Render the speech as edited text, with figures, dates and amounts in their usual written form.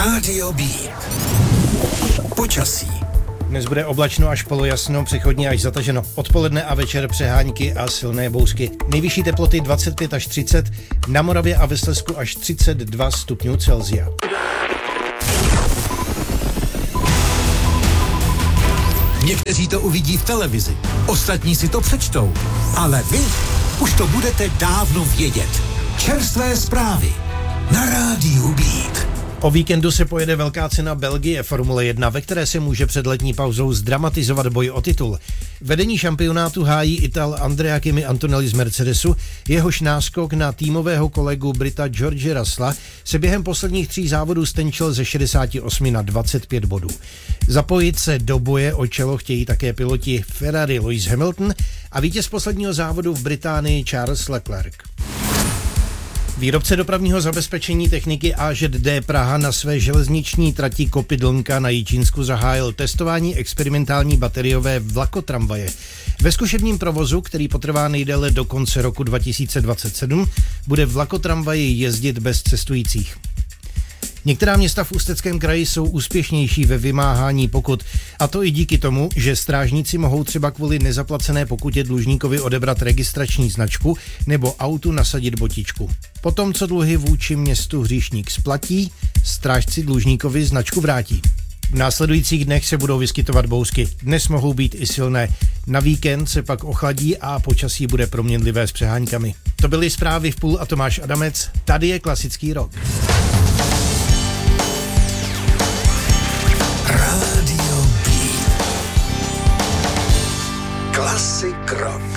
Rádio Beat. Počasí. Dnes bude oblačno až polojasno, přechodně až zataženo. Odpoledne a večer přehánky a silné bouřky. Nejvyšší teploty 25 až 30, na Moravě a ve Slezsku až 32 stupňů Celsia. Někteří to uvidí v televizi, ostatní si to přečtou, ale vy už to budete dávno vědět. Čerstvé zprávy na Rádiu Beat. O víkendu se pojede velká cena Belgie Formule 1, ve které se může před letní pauzou zdramatizovat boj o titul. Vedení šampionátu hájí Ital Andrea Kimi Antonelli z Mercedesu, jehož náskok na týmového kolegu Brita George Russella se během posledních 3 závodů stenčil ze 68 na 25 bodů. Zapojit se do boje o čelo chtějí také piloti Ferrari Lewis Hamilton a vítěz posledního závodu v Británii Charles Leclerc. Výrobce dopravního zabezpečení techniky AŽD Praha na své železniční trati Kopidlnka na Jičínsku zahájil testování experimentální bateriové vlakotramvaje. Ve zkušebním provozu, který potrvá nejdéle do konce roku 2027, bude vlakotramvaj jezdit bez cestujících. Některá města v Ústeckém kraji jsou úspěšnější ve vymáhání pokut, a to i díky tomu, že strážníci mohou třeba kvůli nezaplacené pokutě dlužníkovi odebrat registrační značku nebo autu nasadit botičku. Potom, co dluhy vůči městu hříšník splatí, strážci dlužníkovi značku vrátí. V následujících dnech se budou vyskytovat bouřky. Dnes mohou být i silné. Na víkend se pak ochladí a počasí bude proměnlivé s přeháňkami. To byly zprávy v půl a Tomáš Adamec. Tady je klasický rock. Rádio Beat. Classic rock.